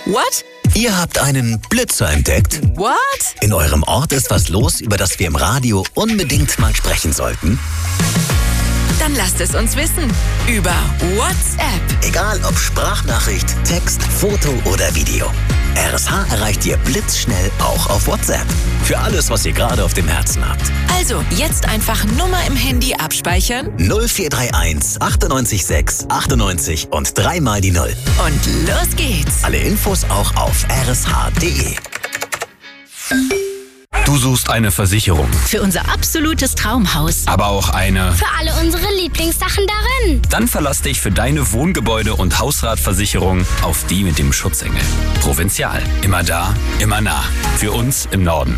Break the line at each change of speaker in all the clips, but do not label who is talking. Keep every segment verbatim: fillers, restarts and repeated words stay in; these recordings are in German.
What?
Ihr habt einen Blitzer entdeckt?
What?
In eurem Ort ist was los, über das wir im Radio unbedingt mal sprechen sollten?
Dann lasst es uns wissen. Über WhatsApp.
Egal ob Sprachnachricht, Text, Foto oder Video. R S H erreicht ihr blitzschnell auch auf WhatsApp. Für alles, was ihr gerade auf dem Herzen habt.
Also, jetzt einfach Nummer im Handy abspeichern.
null vier drei eins achtundneunzig sechs achtundneunzig und dreimal die Null.
Und los geht's.
Alle Infos auch auf r s h punkt d e.
Du suchst eine Versicherung,
Für unser absolutes Traumhaus.
aber auch eine.
Für alle unsere Lieblingssachen darin.
Dann verlass dich für deine Wohngebäude- und Hausratversicherung auf die mit dem Schutzengel. Provinzial. Immer da, immer nah. Für uns im Norden.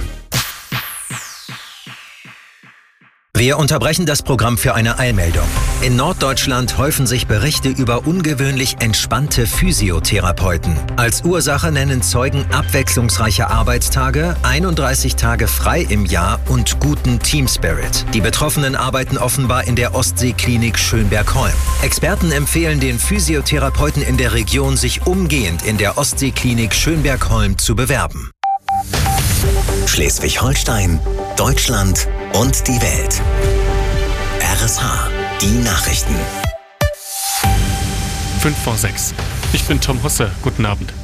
Wir unterbrechen das Programm für eine Eilmeldung. In Norddeutschland häufen sich Berichte über ungewöhnlich entspannte Physiotherapeuten. Als Ursache nennen Zeugen abwechslungsreiche Arbeitstage, einunddreißig Tage frei im Jahr und guten Teamspirit. Die Betroffenen arbeiten offenbar in der Ostseeklinik Schönbergholm. Experten empfehlen den Physiotherapeuten in der Region, sich umgehend in der Ostseeklinik Schönbergholm zu bewerben.
Schleswig-Holstein, Deutschland und die Welt. R S H, die Nachrichten.
fünf vor sechs. Ich bin Tom Husse. Guten Abend.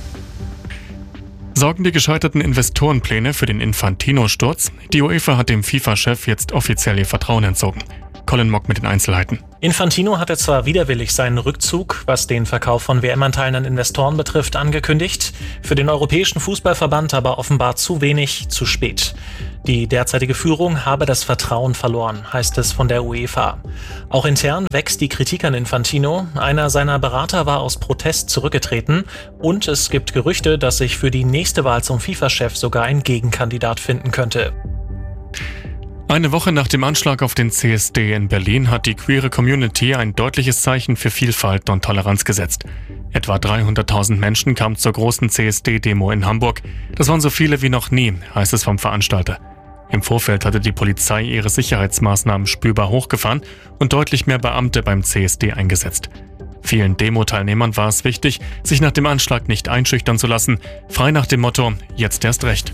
Sorgen die gescheiterten Investorenpläne für den Infantino-Sturz? Die UEFA hat dem FIFA-Chef jetzt offiziell ihr Vertrauen entzogen. Colin Mock mit den Einzelheiten.
Infantino hatte zwar widerwillig seinen Rückzug, was den Verkauf von W M-Anteilen an Investoren betrifft, angekündigt, für den Europäischen Fußballverband aber offenbar zu wenig, zu spät. Die derzeitige Führung habe das Vertrauen verloren, heißt es von der UEFA. Auch intern wächst die Kritik an Infantino. Einer seiner Berater war aus Protest zurückgetreten und es gibt Gerüchte, dass sich für die nächste Wahl zum FIFA-Chef sogar ein Gegenkandidat finden könnte.
Eine Woche nach dem Anschlag auf den C S D in Berlin hat die queere Community ein deutliches Zeichen für Vielfalt und Toleranz gesetzt. Etwa dreihunderttausend Menschen kamen zur großen C S D-Demo in Hamburg. Das waren so viele wie noch nie, heißt es vom Veranstalter. Im Vorfeld hatte die Polizei ihre Sicherheitsmaßnahmen spürbar hochgefahren und deutlich mehr Beamte beim C S D eingesetzt. Vielen Demo-Teilnehmern war es wichtig, sich nach dem Anschlag nicht einschüchtern zu lassen, frei nach dem Motto, jetzt erst recht.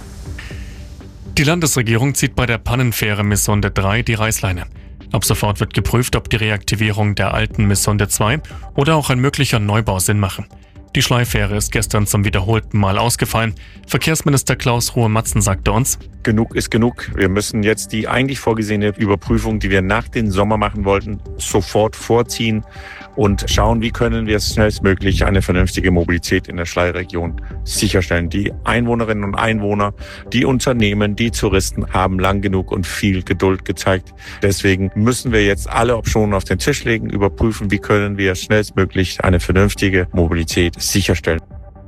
Die Landesregierung zieht bei der Pannenfähre Missonde drei die Reißleine. Ab sofort wird geprüft, ob die Reaktivierung der alten Missonde zwei oder auch ein möglicher Neubau Sinn machen. Die Schleifähre ist gestern zum wiederholten Mal ausgefallen. Verkehrsminister Klaus Ruhe-Matzen sagte uns:
Genug ist genug. Wir müssen jetzt die eigentlich vorgesehene Überprüfung, die wir nach dem Sommer machen wollten, sofort vorziehen und schauen, wie können wir schnellstmöglich eine vernünftige Mobilität in der Schleierregion sicherstellen. Die Einwohnerinnen und Einwohner, die Unternehmen, die Touristen haben lang genug und viel Geduld gezeigt. Deswegen müssen wir jetzt alle Optionen auf den Tisch legen, überprüfen, wie können wir schnellstmöglich eine vernünftige Mobilität sicherstellen.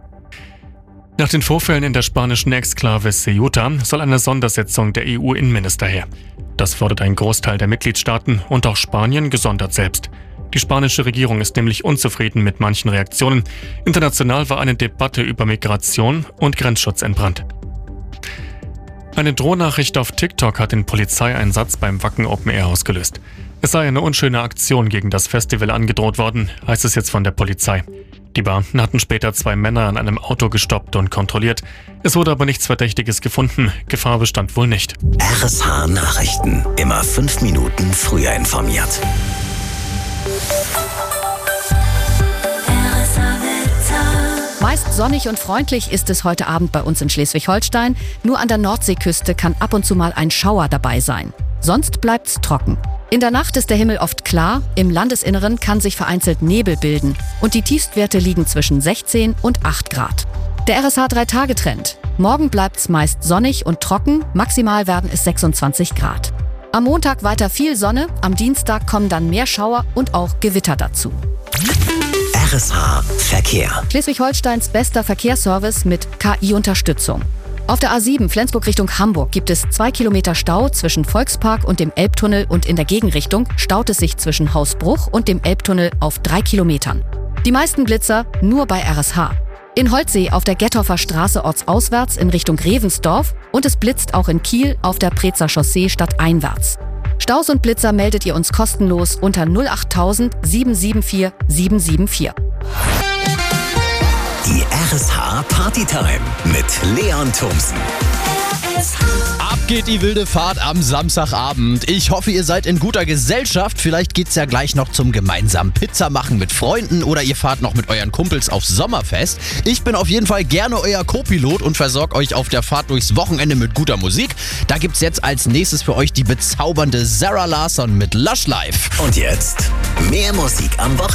Nach den Vorfällen in der spanischen Exklave Ceuta soll eine Sondersitzung der E U-Innenminister her. Das fordert ein Großteil der Mitgliedstaaten und auch Spanien gesondert selbst. Die spanische Regierung ist nämlich unzufrieden mit manchen Reaktionen. International war eine Debatte über Migration und Grenzschutz entbrannt. Eine Drohnachricht auf TikTok hat den Polizeieinsatz beim Wacken Open Air ausgelöst. Es sei eine unschöne Aktion gegen das Festival angedroht worden, heißt es jetzt von der Polizei. Die Beamten hatten später zwei Männer an einem Auto gestoppt und kontrolliert. Es wurde aber nichts Verdächtiges gefunden. Gefahr bestand wohl nicht.
R S H Nachrichten. Immer fünf Minuten früher informiert.
Meist sonnig und freundlich ist es heute Abend bei uns in Schleswig-Holstein. Nur an der Nordseeküste kann ab und zu mal ein Schauer dabei sein. Sonst bleibt's trocken. In der Nacht ist der Himmel oft klar, im Landesinneren kann sich vereinzelt Nebel bilden und die Tiefstwerte liegen zwischen sechzehn und acht Grad. Der R S H drei Tage Trend. Morgen bleibt's meist sonnig und trocken, maximal werden es sechsundzwanzig Grad. Am Montag weiter viel Sonne, am Dienstag kommen dann mehr Schauer und auch Gewitter dazu.
R S H Verkehr.
Schleswig-Holsteins bester Verkehrsservice mit K I-Unterstützung. Auf der A sieben Flensburg Richtung Hamburg gibt es zwei Kilometer Stau zwischen Volkspark und dem Elbtunnel und in der Gegenrichtung staut es sich zwischen Hausbruch und dem Elbtunnel auf drei Kilometern. Die meisten Blitzer nur bei R S H. In Holzsee auf der Gettorfer Straße ortsauswärts in Richtung Revensdorf und es blitzt auch in Kiel auf der Preetzer Chaussee stadteinwärts. Staus und Blitzer meldet ihr uns kostenlos unter null acht null null sieben sieben vier sieben sieben vier.
Die R S H H Partytime mit Leon Thomsen.
Ab geht die wilde Fahrt am Samstagabend. Ich hoffe, ihr seid in guter Gesellschaft. Vielleicht geht's ja gleich noch zum gemeinsamen Pizza machen mit Freunden oder ihr fahrt noch mit euren Kumpels aufs Sommerfest. Ich bin auf jeden Fall gerne euer Co-Pilot und versorge euch auf der Fahrt durchs Wochenende mit guter Musik. Da gibt's jetzt als nächstes für euch die bezaubernde Zara Larsson mit Lush Life.
Und jetzt mehr Musik am Wochenende.